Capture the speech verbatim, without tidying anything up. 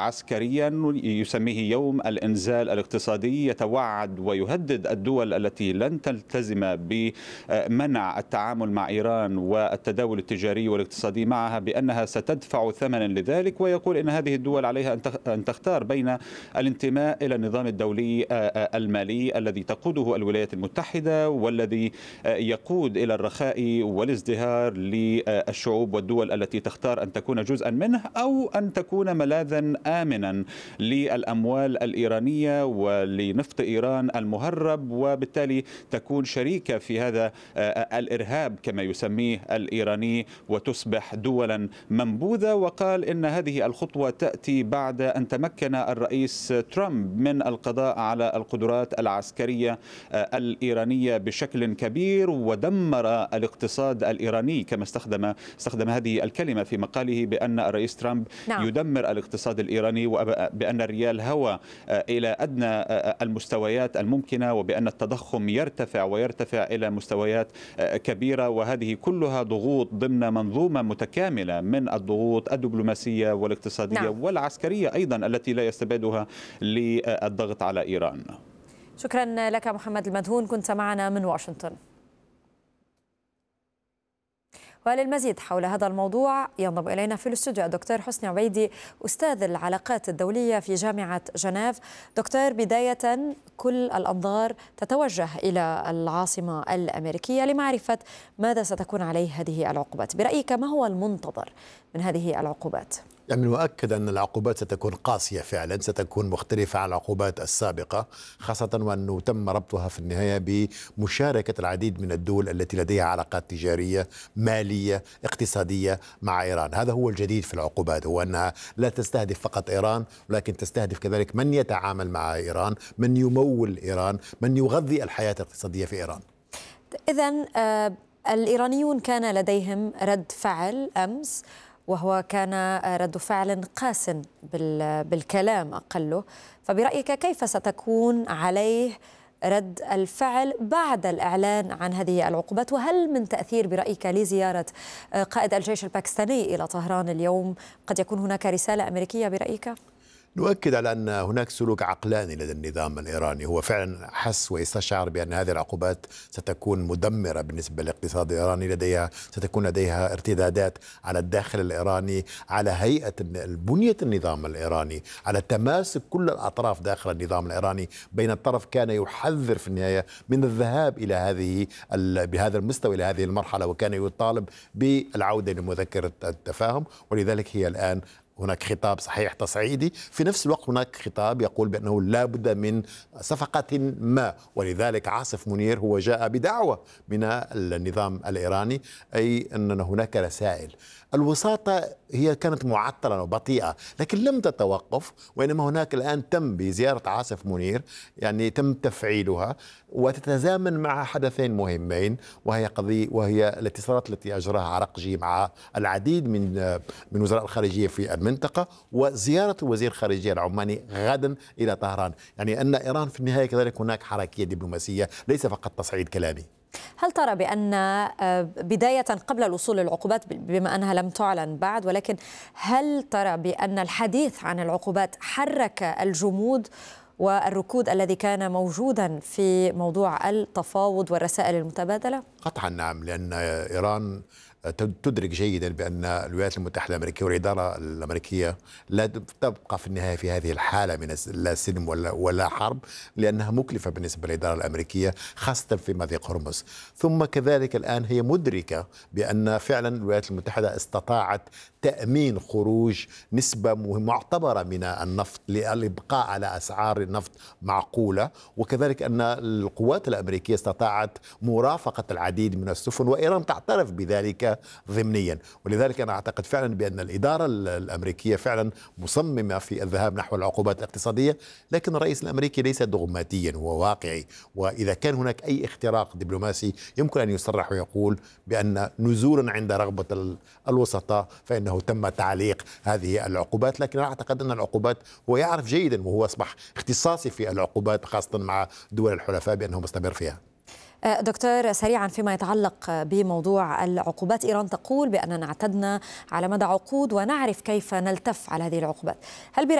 عسكريا يسميه يوم الإنزال الاقتصادي، يتوعد ويهدد الدول التي لن تلتزم بمنع التعامل مع إيران والتداول التجاري والاقتصادي معها بأنها ستدفع ثمنا لذلك، ويقول إن هذه الدول عليها أن تختار بين الانتماء إلى النظام الدولي المالي الذي تقوده الولايات المتحدة والذي يقود إلى الرخاء والازدهار للشعوب والدول التي تختار أن تكون جزءا منه، أو أن تكون ملاذا آمنا للأموال الإيرانية ولنفط إيران المهرب، وبالتالي تكون شريكة في هذا الإرهاب كما يسميه الإيراني وتصبح دولا منبوذة. وقال إن هذه الخطوة تأتي بعد أن تمكن الرئيس ترامب من القضاء على القدرات العسكرية الإيرانية بشكل كبير ودمر الاقتصاد الإيراني، كما استخدم استخدم هذه الكلمة في مقاله بأن الرئيس ترامب نعم. يدمر الاقتصاد الإيراني، وبأن الريال هوى إلى أدنى المستويات الممكنة، وبأن التضخم يرتفع ويرتفع إلى مستويات كبيرة، وهذه كلها ضغوط ضمن منظومة متكاملة من الضغوط الدبلوماسية والاقتصادية نعم. والعسكرية أيضا التي لا يستبعدها للضغط على إيران. شكرا لك محمد المدهون، كنت معنا من واشنطن. وللمزيد حول هذا الموضوع ينضم إلينا في الاستوديو الدكتور حسني عبيدي، أستاذ العلاقات الدولية في جامعة جنيف. دكتور، بداية كل الأنظار تتوجه إلى العاصمة الأمريكية لمعرفة ماذا ستكون عليه هذه العقوبات. برأيك ما هو المنتظر من هذه العقوبات؟ يعني من المؤكد أن العقوبات ستكون قاسية فعلا، ستكون مختلفة عن العقوبات السابقة، خاصة وأنه تم ربطها في النهاية بمشاركة العديد من الدول التي لديها علاقات تجارية مالية اقتصادية مع إيران. هذا هو الجديد في العقوبات، هو أنها لا تستهدف فقط إيران، ولكن تستهدف كذلك من يتعامل مع إيران، من يمول إيران، من يغذي الحياة الاقتصادية في إيران. إذن آه الإيرانيون كان لديهم رد فعل أمس، وهو كان رد فعل قاس بالكلام أقله، فبرأيك كيف ستكون عليه رد الفعل بعد الإعلان عن هذه العقوبات؟ وهل من تأثير برأيك لزيارة قائد الجيش الباكستاني إلى طهران اليوم؟ قد يكون هناك رسالة أمريكية برأيك؟ نؤكد على أن هناك سلوك عقلاني لدى النظام الإيراني، هو فعلا حس ويستشعر بأن هذه العقوبات ستكون مدمرة بالنسبة للاقتصاد الإيراني، لديها ستكون لديها ارتدادات على الداخل الإيراني، على هيئة بنية النظام الإيراني، على تماسك كل الأطراف داخل النظام الإيراني. بين الطرف كان يحذر في النهاية من الذهاب إلى هذه بهذا المستوى إلى هذه المرحلة، وكان يطالب بالعودة لمذكرة التفاهم. ولذلك هي الآن هناك خطاب صحيح تصعيدي، في نفس الوقت هناك خطاب يقول بأنه لا بد من صفقة ما، ولذلك عاصف منير هو جاء بدعوة من النظام الإيراني، أي أن هناك رسائل. الوساطة هي كانت معطلة وبطيئة لكن لم تتوقف، وإنما هناك الآن تم بزيارة عاصف منير يعني تم تفعيلها، وتتزامن مع حدثين مهمين، وهي قضية وهي الاتصالات التي أجراها عرقجي مع العديد من من وزراء الخارجية في المنطقة، وزيارة وزير الخارجية العماني غدا إلى طهران. يعني أن إيران في النهاية كذلك هناك حركية دبلوماسية ليس فقط تصعيد كلامي. هل ترى بأن بداية قبل الوصول للعقوبات، بما أنها لم تعلن بعد، ولكن هل ترى بأن الحديث عن العقوبات حرك الجمود والركود الذي كان موجودا في موضوع التفاوض والرسائل المتبادلة؟ قطعا نعم، لأن إيران تدرك جيدا بأن الولايات المتحدة الأمريكية والإدارة الأمريكية لا تبقى في النهاية في هذه الحالة من لا سلم ولا, ولا حرب، لأنها مكلفة بالنسبة للإدارة الأمريكية خاصة في مضيق هرمز. ثم كذلك الآن هي مدركة بأن فعلا الولايات المتحدة استطاعت تأمين خروج نسبة معتبرة من النفط للإبقاء على أسعار النفط معقولة، وكذلك أن القوات الأمريكية استطاعت مرافقة العديد من السفن، وإيران تعترف بذلك ضمنيا. ولذلك أنا أعتقد فعلا بأن الإدارة الأمريكية فعلا مصممة في الذهاب نحو العقوبات الاقتصادية، لكن الرئيس الأمريكي ليس دغماتيا، هو واقعي، وإذا كان هناك أي اختراق دبلوماسي يمكن أن يصرح ويقول بأن نزولا عند رغبة الوسطاء فإنه تم تعليق هذه العقوبات. لكن أنا أعتقد أن العقوبات هو يعرف جيدا، وهو أصبح اختصاصي في العقوبات خاصة مع دول الحلفاء، بأنه مستمر فيها. دكتور، سريعا فيما يتعلق بموضوع العقوبات، إيران تقول بأننا اعتدنا على مدى عقود ونعرف كيف نلتف على هذه العقوبات. هل